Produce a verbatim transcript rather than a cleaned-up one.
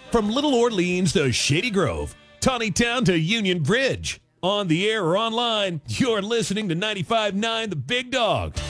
From Little Orleans to Shady Grove, Town to Union Bridge. On the air or online, you're listening to ninety-five point nine The Big Dog.